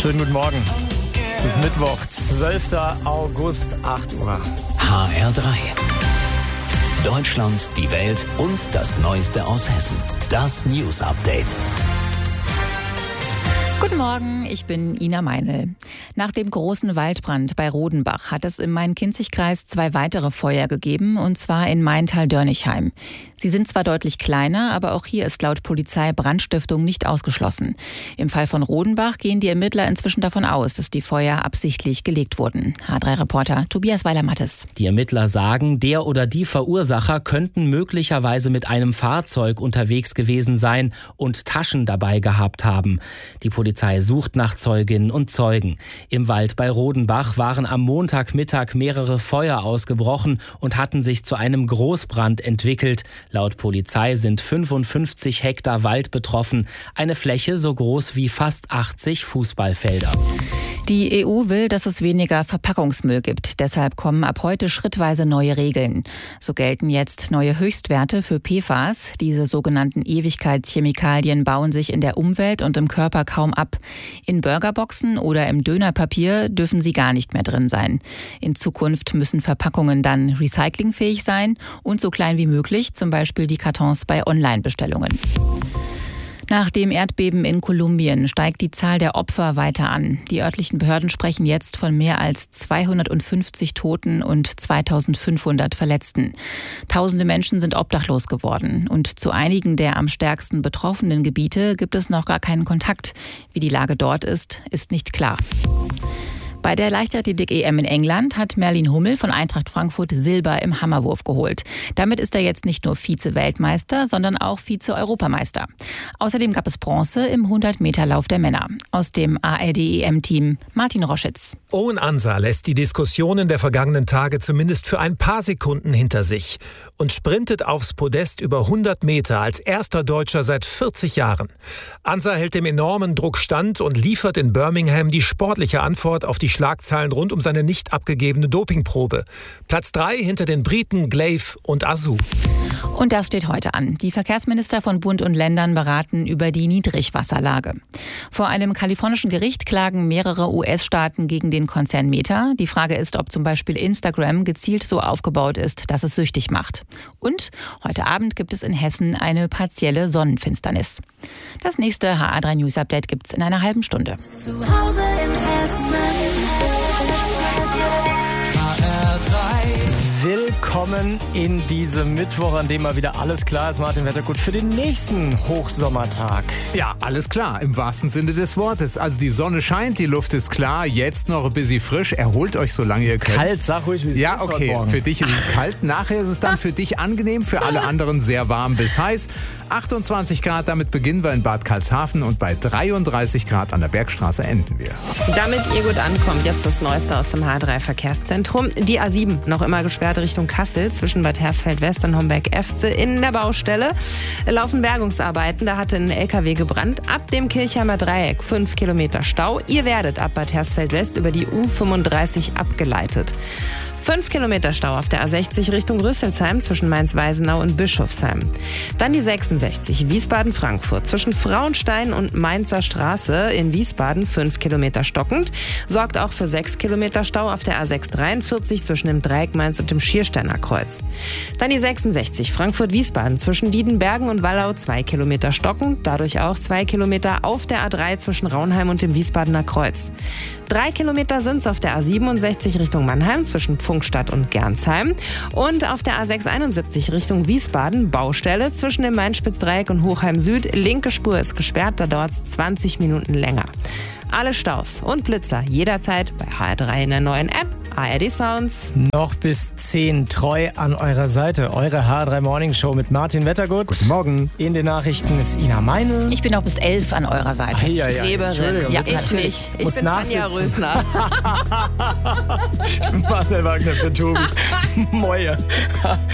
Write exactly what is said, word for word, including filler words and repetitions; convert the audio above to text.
Schönen guten Morgen. Es ist Mittwoch, zwölfter August, acht Uhr. H R drei. Deutschland, die Welt und das Neueste aus Hessen. Das News Update. Guten Morgen, ich bin Ina Meinl. Nach dem großen Waldbrand bei Rodenbach hat es im Main-Kinzig-Kreis zwei weitere Feuer gegeben, und zwar in Maintal-Dörnichheim. Sie sind zwar deutlich kleiner, aber auch hier ist laut Polizei Brandstiftung nicht ausgeschlossen. Im Fall von Rodenbach gehen die Ermittler inzwischen davon aus, dass die Feuer absichtlich gelegt wurden. H drei Reporter Tobias Weiler-Mattes. Die Ermittler sagen, der oder die Verursacher könnten möglicherweise mit einem Fahrzeug unterwegs gewesen sein und Taschen dabei gehabt haben. Die Polizei sucht nach Zeuginnen und Zeugen. Im Wald bei Rodenbach waren am Montagmittag mehrere Feuer ausgebrochen und hatten sich zu einem Großbrand entwickelt. Laut Polizei sind fünfundfünfzig Hektar Wald betroffen, eine Fläche so groß wie fast achtzig Fußballfelder. Die E U will, dass es weniger Verpackungsmüll gibt. Deshalb kommen ab heute schrittweise neue Regeln. So gelten jetzt neue Höchstwerte für P F A S. Diese sogenannten Ewigkeitschemikalien bauen sich in der Umwelt und im Körper kaum ab. In Burgerboxen oder im Dönerpapier dürfen sie gar nicht mehr drin sein. In Zukunft müssen Verpackungen dann recyclingfähig sein und so klein wie möglich, zum Beispiel die Kartons bei Online-Bestellungen. Nach dem Erdbeben in Kolumbien steigt die Zahl der Opfer weiter an. Die örtlichen Behörden sprechen jetzt von mehr als zweihundertfünfzig Toten und zweitausendfünfhundert Verletzten. Tausende Menschen sind obdachlos geworden. Und zu einigen der am stärksten betroffenen Gebiete gibt es noch gar keinen Kontakt. Wie die Lage dort ist, ist nicht klar. Bei der Leichtathletik-E M in England hat Merlin Hummel von Eintracht Frankfurt Silber im Hammerwurf geholt. Damit ist er jetzt nicht nur Vize-Weltmeister, sondern auch Vize-Europameister. Außerdem gab es Bronze im hundert-Meter-Lauf der Männer. Aus dem A R D E M-Team Martin Roschitz. Owen Ansa lässt die Diskussionen der vergangenen Tage zumindest für ein paar Sekunden hinter sich und sprintet aufs Podest über hundert Meter als erster Deutscher seit vierzig Jahren. Ansa hält dem enormen Druck stand und liefert in Birmingham die sportliche Antwort auf die Schlagzeilen rund um seine nicht abgegebene Dopingprobe. Platz drei hinter den Briten Glaive und Azu. Und das steht heute an. Die Verkehrsminister von Bund und Ländern beraten über die Niedrigwasserlage. Vor einem kalifornischen Gericht klagen mehrere U S-Staaten gegen den Konzern Meta. Die Frage ist, ob zum Beispiel Instagram gezielt so aufgebaut ist, dass es süchtig macht. Und heute Abend gibt es in Hessen eine partielle Sonnenfinsternis. Das nächste H R drei News Update gibt es in einer halben Stunde. Zu Hause in Hessen. Willkommen in diesem Mittwoch, an dem mal wieder alles klar ist. Martin Wettergut für den nächsten Hochsommertag. Ja, alles klar, im wahrsten Sinne des Wortes. Also die Sonne scheint, die Luft ist klar, jetzt noch ein bisschen frisch. Erholt euch, solange ihr könnt. Kalt, sag ruhig, wie es ja, ist okay, heute Morgen. für dich ist es kalt. Nachher ist es dann für dich angenehm, für alle anderen sehr warm bis heiß. achtundzwanzig Grad, damit beginnen wir in Bad Karlshafen und bei dreiunddreißig Grad an der Bergstraße enden wir. Damit ihr gut ankommt, jetzt das Neueste aus dem H drei Verkehrszentrum. Die A sieben noch immer gesperrt Richtung Kassel zwischen Bad Hersfeld-West und Homberg-Efze. In der Baustelle laufen Bergungsarbeiten. Da hatte ein L K W gebrannt. Ab dem Kirchheimer Dreieck fünf Kilometer Stau. Ihr werdet ab Bad Hersfeld-West über die U fünfunddreißig abgeleitet. Fünf Kilometer Stau auf der A sechzig Richtung Rüsselsheim zwischen Mainz-Weisenau und Bischofsheim. Dann die sechsundsechzig Wiesbaden-Frankfurt zwischen Frauenstein und Mainzer Straße in Wiesbaden fünf Kilometer stockend. Sorgt auch für sechs Kilometer Stau auf der A sechs dreiundvierzig zwischen dem Dreieck Mainz und dem Schiersteiner Kreuz. Dann die sechsundsechzig Frankfurt-Wiesbaden zwischen Diedenbergen und Wallau zwei Kilometer stockend. Dadurch auch zwei Kilometer auf der A drei zwischen Raunheim und dem Wiesbadener Kreuz. Drei Kilometer sind es auf der A siebenundsechzig Richtung Mannheim zwischen Funkstadt und Gernsheim. Und auf der A sechs einundsiebzig Richtung Wiesbaden Baustelle zwischen dem Main-Spitz-Dreieck und Hochheim Süd. Linke Spur ist gesperrt, da dauert es zwanzig Minuten länger. Alle Staus und Blitzer jederzeit bei H R drei in der neuen App A R D Sounds. Noch bis zehn treu an eurer Seite. Eure H R drei Morning Show mit Martin Wettergut. Guten Morgen. In den Nachrichten ist Ina Meinl. Ich bin auch bis elf an eurer Seite. Ah, ja, ja. Streberin. Ja, ich nicht. Ich Muss bin Tanja nachsitzen. Rösner. Ich bin Marcel Wagner für Tobi. Moje.